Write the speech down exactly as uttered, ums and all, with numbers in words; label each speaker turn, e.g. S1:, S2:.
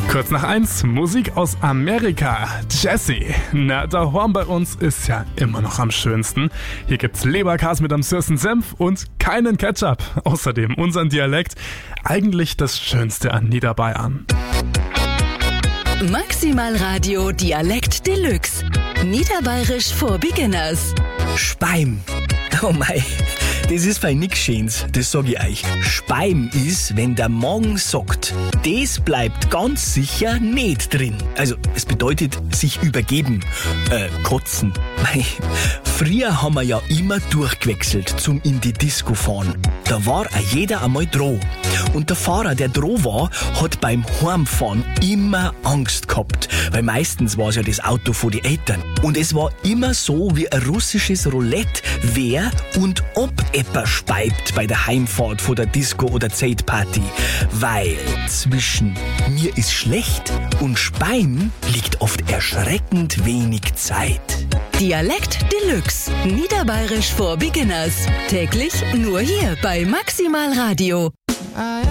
S1: Kurz nach eins, Musik aus Amerika. Jesse. Na, der Horn bei uns ist ja immer noch am schönsten. Hier gibt's Leberkas mit am süßen Senf und keinen Ketchup. Außerdem unseren Dialekt. Eigentlich das Schönste an Niederbayern.
S2: Maximal Radio Dialekt Deluxe. Niederbayerisch for Beginners.
S3: Speim. Oh mei, das ist fein nix Schönes, das sag ich euch. Speim ist, wenn der Magen sagt, das bleibt ganz sicher nicht drin. Also, es bedeutet sich übergeben, äh, kotzen. Mei, früher haben wir ja immer durchgewechselt zum in die Disco fahren. Da war auch jeder einmal droh. Und der Fahrer, der droh war, hat beim Heimfahren immer Angst gehabt. Weil meistens war es ja das Auto von den Eltern. Und es war immer so wie ein russisches Roulette, wer und ob etwa speibt bei der Heimfahrt von der Disco oder Zeltparty. Weil zwischen mir ist schlecht und Speim liegt oft erschreckend wenig Zeit.
S2: Dialekt Deluxe. Niederbayerisch for Beginners. Täglich nur hier bei Maximal Radio.